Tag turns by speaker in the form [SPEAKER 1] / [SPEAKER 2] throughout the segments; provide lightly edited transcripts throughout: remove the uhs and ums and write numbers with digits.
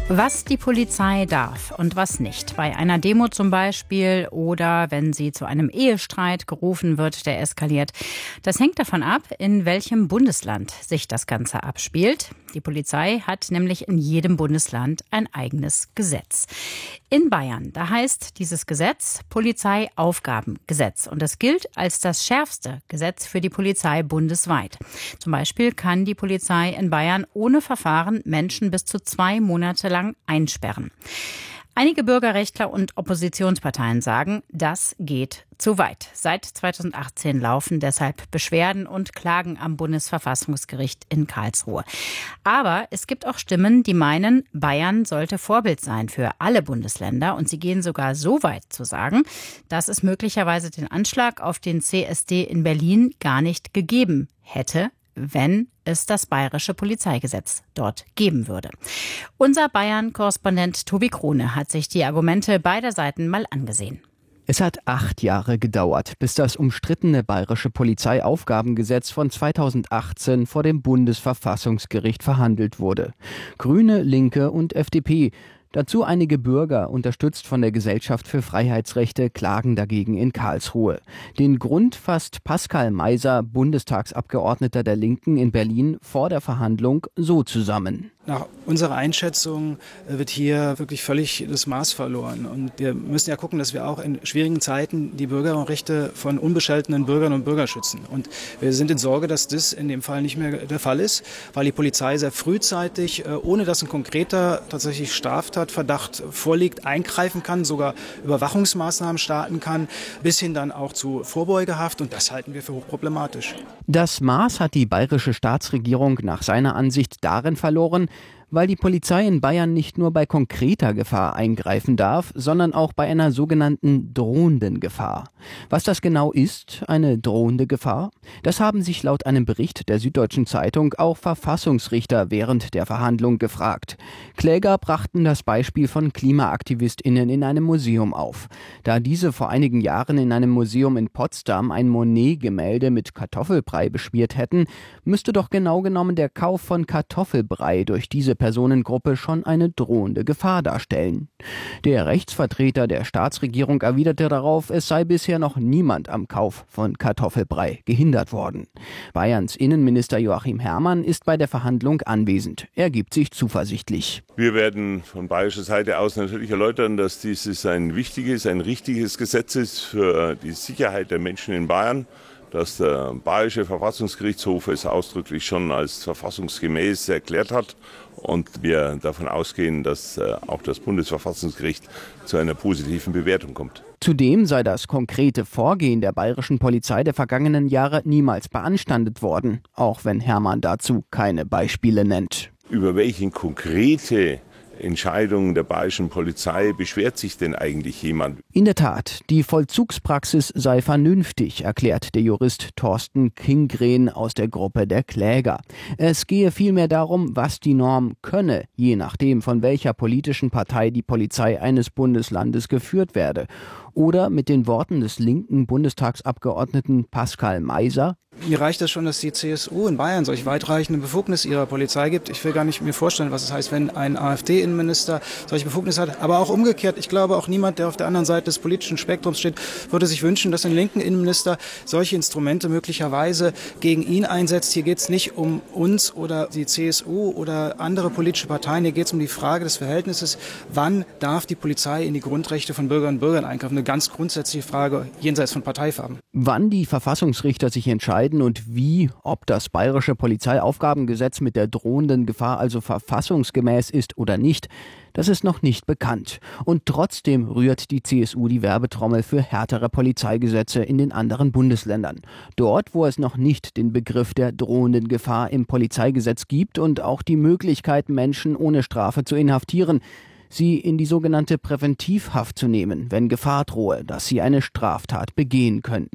[SPEAKER 1] Was die Polizei darf und was nicht. Bei einer Demo zum Beispiel oder wenn sie zu einem Ehestreit gerufen wird, der eskaliert. Das hängt davon ab, in welchem Bundesland sich das Ganze abspielt. Die Polizei hat nämlich in jedem Bundesland ein eigenes Gesetz. In Bayern, da heißt dieses Gesetz Polizeiaufgabengesetz. Und das gilt als das schärfste Gesetz für die Polizei bundesweit. Zum Beispiel kann die Polizei in Bayern ohne Verfahren Menschen bis zu 2 Monate lang einsperren. Einige Bürgerrechtler und Oppositionsparteien sagen, das geht zu weit. Seit 2018 laufen deshalb Beschwerden und Klagen am Bundesverfassungsgericht in Karlsruhe. Aber es gibt auch Stimmen, die meinen, Bayern sollte Vorbild sein für alle Bundesländer. Und sie gehen sogar so weit zu sagen, dass es möglicherweise den Anschlag auf den CSD in Berlin gar nicht gegeben hätte, wenn es das bayerische Polizeigesetz dort geben würde. Unser Bayern-Korrespondent Tobi Krone hat sich die Argumente beider Seiten mal angesehen.
[SPEAKER 2] Es hat 8 Jahre gedauert, bis das umstrittene bayerische Polizeiaufgabengesetz von 2018 vor dem Bundesverfassungsgericht verhandelt wurde. Grüne, Linke und FDP. Dazu einige Bürger, unterstützt von der Gesellschaft für Freiheitsrechte, klagen dagegen in Karlsruhe. Den Grund fasst Pascal Meiser, Bundestagsabgeordneter der Linken in Berlin, vor der Verhandlung so zusammen.
[SPEAKER 3] Nach unserer Einschätzung wird hier wirklich völlig das Maß verloren. Und wir müssen ja gucken, dass wir auch in schwierigen Zeiten die Bürgerrechte von unbescholtenen Bürgerinnen und Bürgern schützen. Und wir sind in Sorge, dass das in dem Fall nicht mehr der Fall ist, weil die Polizei sehr frühzeitig, ohne dass ein konkreter tatsächlich Straftatverdacht vorliegt, eingreifen kann, sogar Überwachungsmaßnahmen starten kann, bis hin dann auch zu Vorbeugehaft. Und das halten wir für hochproblematisch.
[SPEAKER 2] Das Maß hat die bayerische Staatsregierung nach seiner Ansicht darin verloren, weil die Polizei in Bayern nicht nur bei konkreter Gefahr eingreifen darf, sondern auch bei einer sogenannten drohenden Gefahr. Was das genau ist, eine drohende Gefahr? Das haben sich laut einem Bericht der Süddeutschen Zeitung auch Verfassungsrichter während der Verhandlung gefragt. Kläger brachten das Beispiel von KlimaaktivistInnen in einem Museum auf. Da diese vor einigen Jahren in einem Museum in Potsdam ein Monet-Gemälde mit Kartoffelbrei beschmiert hätten, müsste doch genau genommen der Kauf von Kartoffelbrei durch diese Personengruppe schon eine drohende Gefahr darstellen. Der Rechtsvertreter der Staatsregierung erwiderte darauf, es sei bisher noch niemand am Kauf von Kartoffelbrei gehindert worden. Bayerns Innenminister Joachim Herrmann ist bei der Verhandlung anwesend. Er gibt sich zuversichtlich.
[SPEAKER 4] Wir werden von bayerischer Seite aus natürlich erläutern, dass dieses ein wichtiges, ein richtiges Gesetz ist für die Sicherheit der Menschen in Bayern. Dass der bayerische Verfassungsgerichtshof es ausdrücklich schon als verfassungsgemäß erklärt hat und wir davon ausgehen, dass auch das Bundesverfassungsgericht zu einer positiven Bewertung kommt.
[SPEAKER 2] Zudem sei das konkrete Vorgehen der bayerischen Polizei der vergangenen Jahre niemals beanstandet worden, auch wenn Herrmann dazu keine Beispiele nennt.
[SPEAKER 4] Über welche konkrete Entscheidungen der bayerischen Polizei beschwert sich denn eigentlich jemand?
[SPEAKER 2] In der Tat, die Vollzugspraxis sei vernünftig, erklärt der Jurist Thorsten Kingren aus der Gruppe der Kläger. Es gehe vielmehr darum, was die Norm könne, je nachdem, von welcher politischen Partei die Polizei eines Bundeslandes geführt werde. Oder mit den Worten des linken Bundestagsabgeordneten Pascal Meiser:
[SPEAKER 3] Mir reicht es schon, dass die CSU in Bayern solch weitreichende Befugnisse ihrer Polizei gibt. Ich will gar nicht mir vorstellen, was es heißt, wenn ein AfD-Innenminister solche Befugnisse hat. Aber auch umgekehrt, ich glaube auch niemand, der auf der anderen Seite des politischen Spektrums steht, würde sich wünschen, dass ein linken Innenminister solche Instrumente möglicherweise gegen ihn einsetzt. Hier geht es nicht um uns oder die CSU oder andere politische Parteien. Hier geht es um die Frage des Verhältnisses, wann darf die Polizei in die Grundrechte von Bürgerinnen und Bürgern eingreifen. Eine ganz grundsätzliche Frage jenseits von Parteifarben.
[SPEAKER 2] Wann die Verfassungsrichter sich entscheiden und wie, ob das bayerische Polizeiaufgabengesetz mit der drohenden Gefahr also verfassungsgemäß ist oder nicht, das ist noch nicht bekannt. Und trotzdem rührt die CSU die Werbetrommel für härtere Polizeigesetze in den anderen Bundesländern. Dort, wo es noch nicht den Begriff der drohenden Gefahr im Polizeigesetz gibt und auch die Möglichkeit, Menschen ohne Strafe zu inhaftieren, sie in die sogenannte Präventivhaft zu nehmen, wenn Gefahr drohe, dass sie eine Straftat begehen könnten.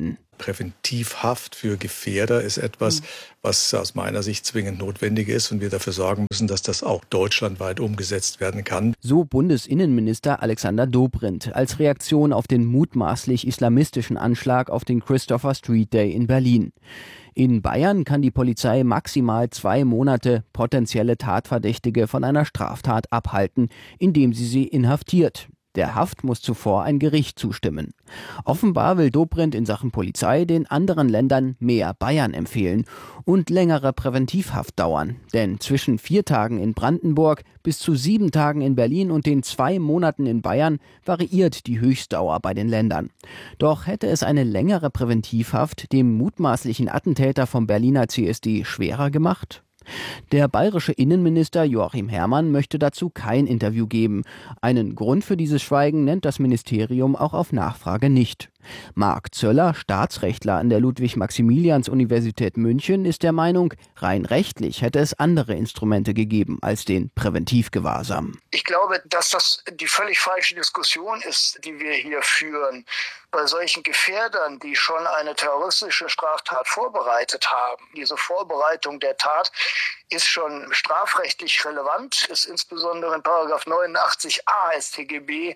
[SPEAKER 5] Präventivhaft für Gefährder ist etwas, was aus meiner Sicht zwingend notwendig ist und wir dafür sorgen müssen, dass das auch deutschlandweit umgesetzt werden kann.
[SPEAKER 2] So Bundesinnenminister Alexander Dobrindt als Reaktion auf den mutmaßlich islamistischen Anschlag auf den Christopher Street Day in Berlin. In Bayern kann die Polizei maximal 2 Monate potenzielle Tatverdächtige von einer Straftat abhalten, indem sie inhaftiert. Der Haft muss zuvor ein Gericht zustimmen. Offenbar will Dobrindt in Sachen Polizei den anderen Ländern mehr Bayern empfehlen und längere Präventivhaft dauern. Denn zwischen 4 Tagen in Brandenburg bis zu 7 Tagen in Berlin und den 2 Monaten in Bayern variiert die Höchstdauer bei den Ländern. Doch hätte es eine längere Präventivhaft dem mutmaßlichen Attentäter vom Berliner CSD schwerer gemacht? Der bayerische Innenminister Joachim Herrmann möchte dazu kein Interview geben. Einen Grund für dieses Schweigen nennt das Ministerium auch auf Nachfrage nicht. Marc Zöller, Staatsrechtler an der Ludwig-Maximilians-Universität München, ist der Meinung, rein rechtlich hätte es andere Instrumente gegeben als den Präventivgewahrsam.
[SPEAKER 6] Ich glaube, dass das die völlig falsche Diskussion ist, die wir hier führen. Bei solchen Gefährdern, die schon eine terroristische Straftat vorbereitet haben, diese Vorbereitung der Tat ist schon strafrechtlich relevant, ist insbesondere in § 89a StGB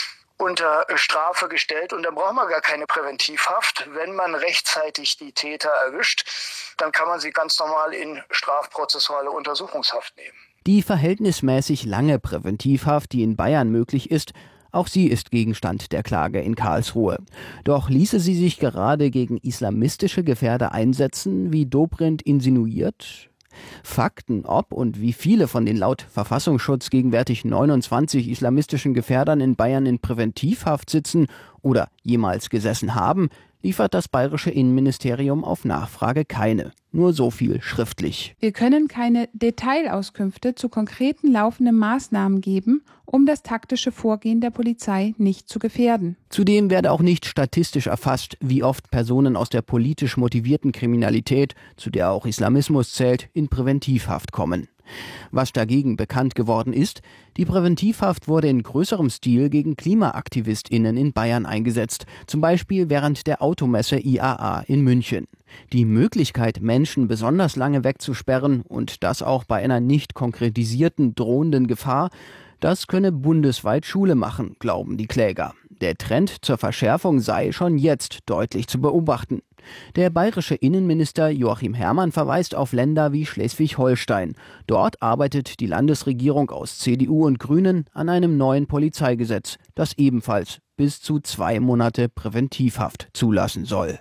[SPEAKER 6] unter Strafe gestellt und dann braucht man gar keine Präventivhaft. Wenn man rechtzeitig die Täter erwischt, dann kann man sie ganz normal in strafprozessuale Untersuchungshaft nehmen.
[SPEAKER 2] Die verhältnismäßig lange Präventivhaft, die in Bayern möglich ist, auch sie ist Gegenstand der Klage in Karlsruhe. Doch ließe sie sich gerade gegen islamistische Gefährder einsetzen, wie Dobrindt insinuiert? Fakten, ob und wie viele von den laut Verfassungsschutz gegenwärtig 29 islamistischen Gefährdern in Bayern in Präventivhaft sitzen oder jemals gesessen haben, liefert das bayerische Innenministerium auf Nachfrage keine. Nur so viel schriftlich.
[SPEAKER 7] Wir können keine Detailauskünfte zu konkreten laufenden Maßnahmen geben, um das taktische Vorgehen der Polizei nicht zu gefährden.
[SPEAKER 2] Zudem werde auch nicht statistisch erfasst, wie oft Personen aus der politisch motivierten Kriminalität, zu der auch Islamismus zählt, in Präventivhaft kommen. Was dagegen bekannt geworden ist, die Präventivhaft wurde in größerem Stil gegen KlimaaktivistInnen in Bayern eingesetzt, zum Beispiel während der Automesse IAA in München. Die Möglichkeit, Menschen besonders lange wegzusperren und das auch bei einer nicht konkretisierten drohenden Gefahr, das könne bundesweit Schule machen, glauben die Kläger. Der Trend zur Verschärfung sei schon jetzt deutlich zu beobachten. Der bayerische Innenminister Joachim Herrmann verweist auf Länder wie Schleswig-Holstein. Dort arbeitet die Landesregierung aus CDU und Grünen an einem neuen Polizeigesetz, das ebenfalls bis zu 2 Monate Präventivhaft zulassen soll.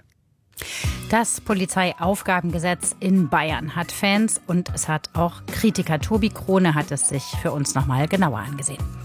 [SPEAKER 1] Das Polizeiaufgabengesetz in Bayern hat Fans und es hat auch Kritiker. Tobi Krone hat es sich für uns nochmal genauer angesehen.